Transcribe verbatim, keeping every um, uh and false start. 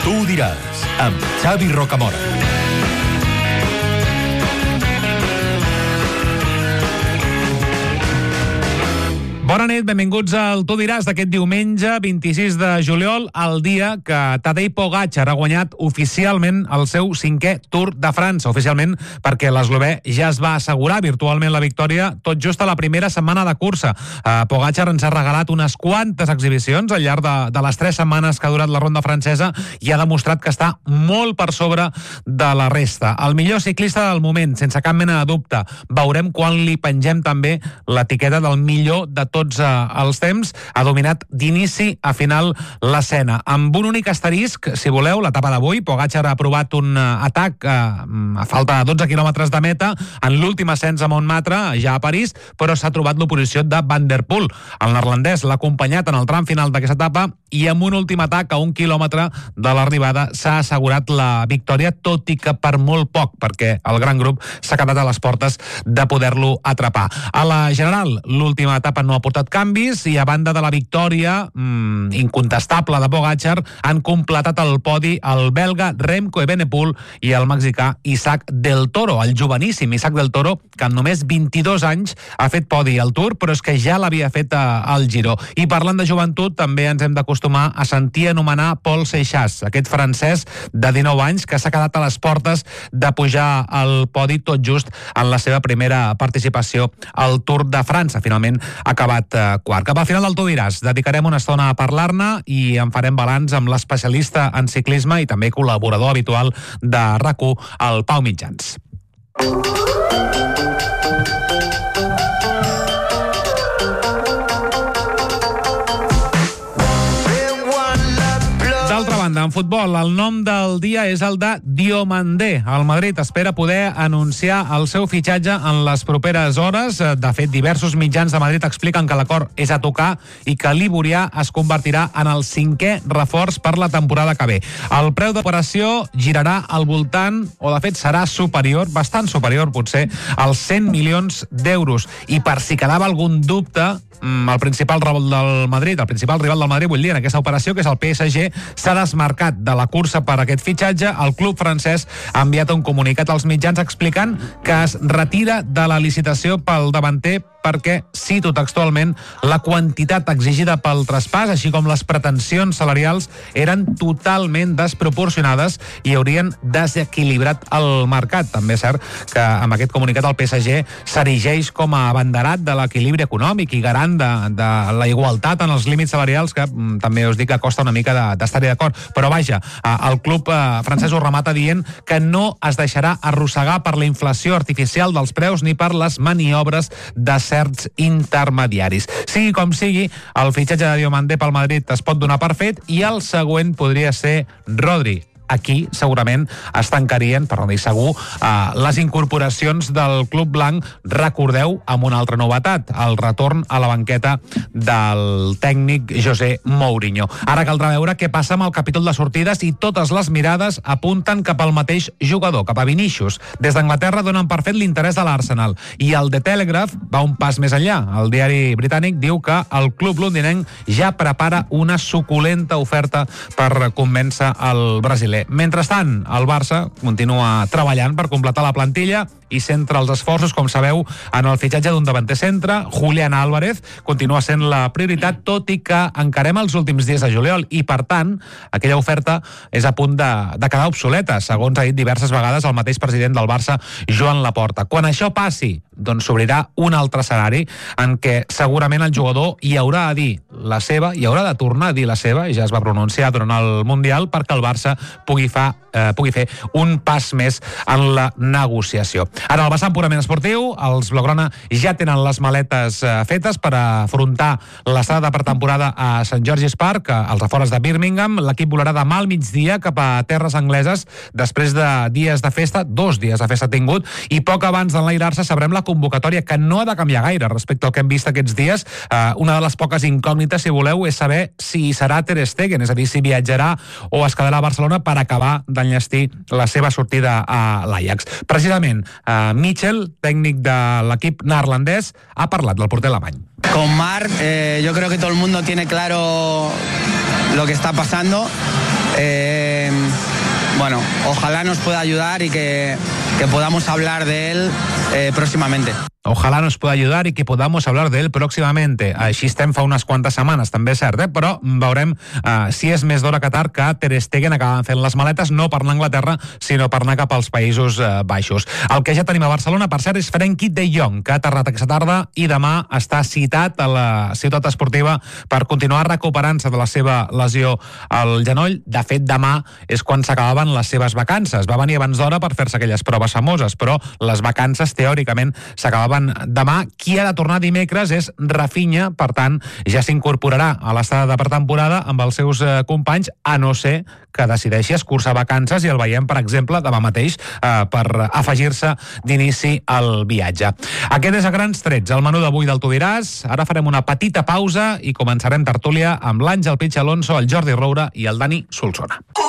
Tu ho diràs, amb Xavi Rocamora. Bona nit, benvinguts al Tu diràs d'aquest diumenge vint-i-sis de juliol, el dia que Tadej Pogačar ha guanyat oficialment el seu cinquè Tour de França, oficialment perquè l'eslovè ja es va assegurar virtualment la victòria tot just a la primera setmana de cursa. Uh, Pogačar ens ha regalat unes quantes exhibicions al llarg de, de les tres setmanes que ha durat la ronda francesa i ha demostrat que està molt per sobre de la resta. El millor ciclista del moment, sense cap mena de dubte. Veurem quan li pengem també l'etiqueta del millor de tots tots els temps, ha dominat d'inici a final l'escena. Amb un únic asterisc, si voleu, l'etapa d'avui, Pogačar ha provat un atac a, a falta de dotze quilòmetres de meta en l'últim ascens a Montmartre, ja a París, però s'ha trobat l'oposició de Van der Poel. El neerlandès l'ha acompanyat en el tram final d'aquesta etapa i amb un últim atac a un quilòmetre de l'arribada s'ha assegurat la victòria, tot i que per molt poc, perquè el gran grup s'ha quedat a les portes de poder-lo atrapar. A la general, l'última etapa no ha portat canvis i a banda de la victòria mmm, incontestable de Pogačar han completat el podi el belga Remco Evenepoel i el mexicà Isaac del Toro, el joveníssim Isaac del Toro, que amb només vint-i-dos anys ha fet podi al Tour, però és que ja l'havia fet al Giro. I parlant de joventut, també ens hem d'acostumar a sentir anomenar Paul Seixas, aquest francès de dinou anys que s'ha quedat a les portes de pujar al podi tot just en la seva primera participació al Tour de França. Finalment ha acabat quart. Cap al final del Tu diràs, dedicarem una estona a parlar-ne i en farem balanç amb l'especialista en ciclisme i també col·laborador habitual de RAC u, el Pau Mitjans. D'altra banda, en futbol, el nom del dia és el de Diomandé. El Madrid espera poder anunciar el seu fitxatge en les properes hores. De fet, diversos mitjans de Madrid expliquen que l'acord és a tocar i que l'Iborià es convertirà en el cinquè reforç per la temporada que ve. El preu d'operació girarà al voltant, o de fet serà superior, bastant superior potser, als cent milions d'euros. I per si quedava algun dubte, el principal rival del Madrid, el principal rival del Madrid, vull dir, en aquesta operació, que és el P S G, s'ha desmarcat de la cursa per aquest fitxatge. El club francès ha enviat un comunicat als mitjans explicant que es retira de la licitació pel davanter perquè, cito textualment, la quantitat exigida pel traspàs, així com les pretensions salarials, eren totalment desproporcionades i haurien desequilibrat el mercat. També és cert que amb aquest comunicat el P S G s'erigeix com a abanderat de l'equilibri econòmic i garant de, de la igualtat en els límits salarials, que mm, també us dic que costa una mica d'estar-hi d'acord. Però vaja, el club eh, francès ho remata dient que no es deixarà arrossegar per la inflació artificial dels preus ni per les maniobres de certs intermediaris. Sigui com sigui, el fitxatge de Diomandé pel Madrid es pot donar per fet i el següent podria ser Rodri. Aquí segurament es tancarien, per no dir segur, eh, les incorporacions del club blanc, recordeu, amb una altra novetat, el retorn a la banqueta del tècnic José Mourinho. Ara caldrà veure què passa amb el capítol de sortides i totes les mirades apunten cap al mateix jugador, cap a Vinícius. Des d'Anglaterra donen per fet l'interès de l'Arsenal i el The Telegraph va un pas més enllà. El diari britànic diu que el club londinenc ja prepara una suculenta oferta per convèncer el brasiler. Mentrestant, el Barça continua treballant per completar la plantilla i centra els esforços, com sabeu, en el fitxatge d'un davanter centre. Julián Álvarez continua sent la prioritat, tot i que encarem els últims dies de juliol i, per tant, aquella oferta és a punt de, de quedar obsoleta, segons ha dit diverses vegades el mateix president del Barça, Joan Laporta. Quan això passi, doncs s'obrirà un altre escenari en què segurament el jugador hi haurà a dir la seva, hi haurà de tornar a dir la seva, i ja es va pronunciar durant el Mundial, perquè el Barça pugui, fa, eh, pugui fer un pas més en la negociació. Ara, al vessant purament esportiu, els Blaugrana ja tenen les maletes eh, fetes per afrontar l'estada per temporada a Saint George's Park, als afores de Birmingham. L'equip volarà demà al migdia cap a terres angleses després de dies de festa, dos dies de festa tingut, i poc abans d'enlairar-se sabrem la convocatòria, que no ha de canviar gaire respecte al que hem vist aquests dies. Eh, una de les poques incògnites, si voleu, és saber si serà Ter Stegen, és a dir, si viatjarà o es quedarà a Barcelona per acabar d'enllestir la seva sortida a l'Ajax. Precisament, Uh, Michel, tècnic de l'equip neerlandès, ha parlat del porter alemany. Con Marc, eh, yo creo que todo el mundo tiene claro lo que está pasando. Eh, bueno, ojalá nos pueda ayudar y que, que podamos hablar de él eh, próximamente. Ojalá nos pueda ayudar i que podamos hablar d'ell pròximamente. Així estem fa unes quantes setmanes, també és cert, eh? Però veurem uh, si és més d'hora que tard que Ter Stegen acaben fent les maletes no per anar a Anglaterra, sinó per anar cap als Països uh, Baixos. El que ja tenim a Barcelona, per cert, és Frenkie de Jong, que ha aterrat aquesta tarda i demà està citat a la ciutat esportiva per continuar recuperant-se de la seva lesió al genoll. De fet, demà és quan s'acabaven les seves vacances. Va venir abans d'hora per fer-se aquelles proves famoses, però les vacances, teòricament, s'acabaven demà. Qui ha de tornar dimecres és Rafinha, per tant, ja s'incorporarà a l'estada de pretemporada amb els seus eh, companys, a no ser que decideixi escurçar vacances i el veiem, per exemple, demà mateix eh, per afegir-se d'inici al viatge. Aquest és a grans trets el menú d'avui del Tu diràs. Ara farem una petita pausa i començarem tertúlia amb l'Àngel Pitx Alonso, el Jordi Roura i el Dani Solsona.